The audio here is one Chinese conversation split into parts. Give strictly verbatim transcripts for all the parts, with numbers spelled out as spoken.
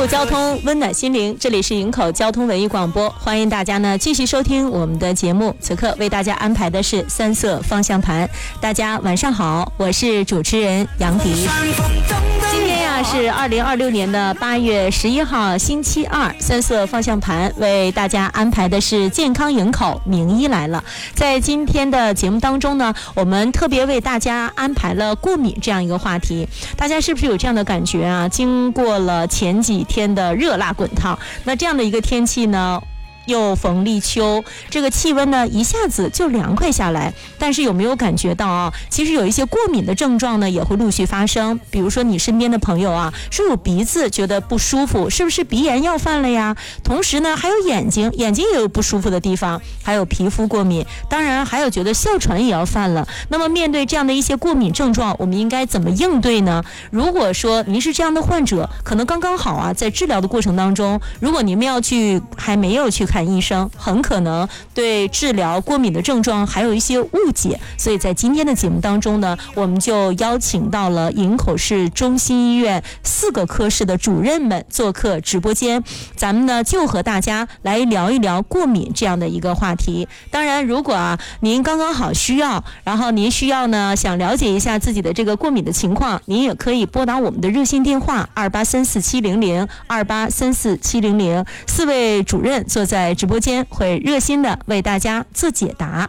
路交通，温暖心灵，这里是营口交通文艺广播，欢迎大家呢继续收听我们的节目。此刻为大家安排的是三色方向盘。大家晚上好，我是主持人杨迪。今天呀是二零二六年的八月十一号星期二，三色方向盘为大家安排的是健康营口名医来了。在今天的节目当中呢，我们特别为大家安排了过敏这样一个话题。大家是不是有这样的感觉啊？经过了前几天的热辣滚烫，那这样的一个天气呢，又逢立秋，这个气温呢一下子就凉快下来，但是有没有感觉到啊？其实有一些过敏的症状呢也会陆续发生，比如说你身边的朋友啊，说有鼻子觉得不舒服，是不是鼻炎要犯了呀？同时呢，还有眼睛，眼睛也有不舒服的地方，还有皮肤过敏，当然还有觉得哮喘也要犯了。那么面对这样的一些过敏症状，我们应该怎么应对呢？如果说您是这样的患者，可能刚刚好啊，在治疗的过程当中，如果你们要去还没有去看看医生，很可能对治疗过敏的症状还有一些误解，所以在今天的节目当中呢，我们就邀请到了营口市中心医院四个科室的主任们做客直播间，咱们呢就和大家来聊一聊过敏这样的一个话题。当然如果啊您刚刚好需要，然后您需要呢想了解一下自己的这个过敏的情况，您也可以拨打我们的热线电话二八三四七零零二八三四七零零，四位主任坐在直播间会热心的为大家做解答。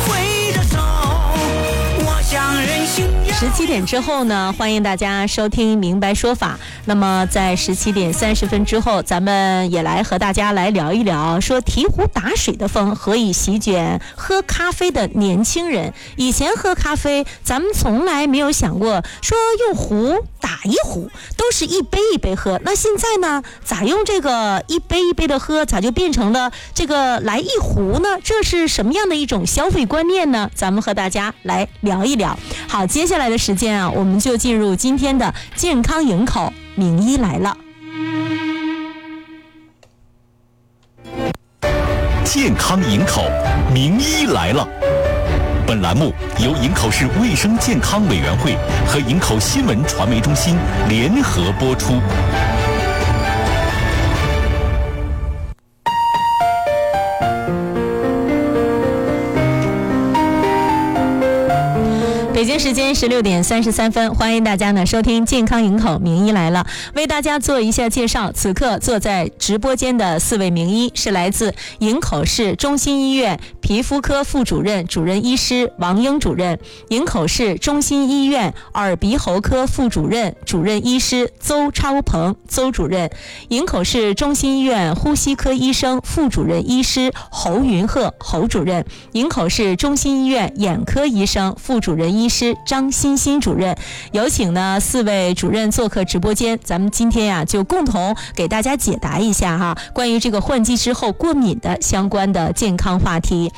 十七点之后呢，欢迎大家收听明白说法。那么在十七点三十分之后，咱们也来和大家来聊一聊，说醍醐打水的风何以席卷喝咖啡的年轻人。以前喝咖啡咱们从来没有想过说用壶打一壶，都是一杯一杯喝，那现在呢咋用这个一杯一杯的喝，咋就变成了这个来一壶呢？这是什么样的一种消费观念呢？咱们和大家来聊一聊。好，接下来的时间啊，我们就进入今天的健康营口名医来了。 健康营口名医来了。本栏目由营口市卫生健康委员会和营口新闻传媒中心联合播出。 北京时间十六点三十三分，欢迎大家呢收听健康营口名医来了，为大家做一下介绍。此刻坐在直播间的四位名医是来自营口市中心医院皮肤科副主任、主任医师王英主任，营口市中心医院耳鼻喉科副主任、主任医师邹超鹏邹主任，营口市中心医院呼吸科医生副主任医师侯云鹤侯主任，营口市中心医院眼科医生副主任医师张欣欣主任。有请呢四位主任做客直播间，咱们今天呀、啊、就共同给大家解答一下哈，关于这个换季之后过敏的相关的健康话题。